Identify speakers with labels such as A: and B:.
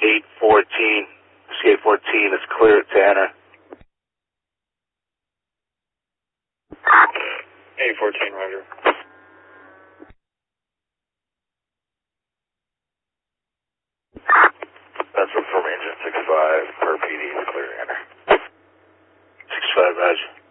A: 814. Escape 14 is clear to enter.
B: 814, roger.
C: That's from Engine 65 per PD is clear to enter.
A: 65, roger.